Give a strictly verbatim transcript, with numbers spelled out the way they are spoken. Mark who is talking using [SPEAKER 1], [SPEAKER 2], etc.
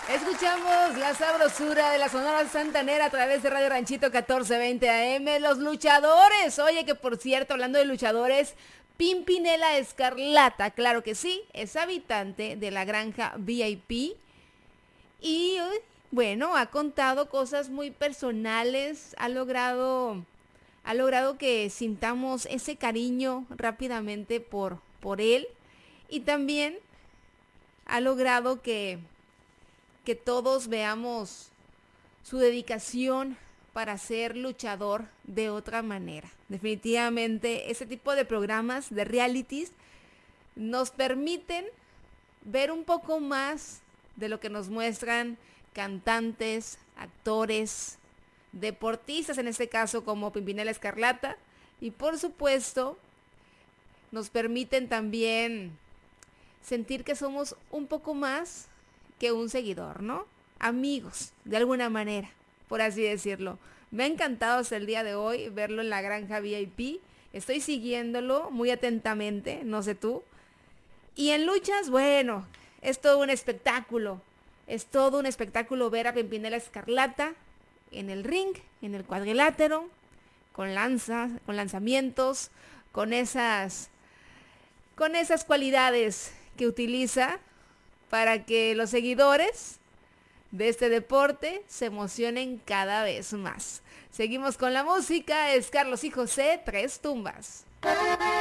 [SPEAKER 1] Escuchamos la sabrosura de la Sonora Santanera a través de Radio Ranchito catorce veinte A M. Los luchadores. Oye, que por cierto, hablando de luchadores, Pimpinela Escarlata, claro que sí, es habitante de la granja V I P. Y bueno, ha contado cosas muy personales, ha logrado, ha logrado que sintamos ese cariño rápidamente por, por él. Y también ha logrado que que todos veamos su dedicación para ser luchador de otra manera. Definitivamente, ese tipo de programas, de realities, nos permiten ver un poco más de lo que nos muestran cantantes, actores, deportistas, en este caso como Pimpinela Escarlata, y por supuesto, nos permiten también sentir que somos un poco más que un seguidor, ¿no? Amigos, de alguna manera, por así decirlo. Me ha encantado hasta el día de hoy verlo en la granja V I P. Estoy siguiéndolo muy atentamente, no sé tú. Y en luchas, bueno, es todo un espectáculo. Es todo un espectáculo ver a Pimpinela Escarlata en el ring, en el cuadrilátero, con lanzas, con lanzamientos, con esas, con esas cualidades que utiliza para que los seguidores de este deporte se emocionen cada vez más. Seguimos con la música, es Carlos y José, Tres Tumbas.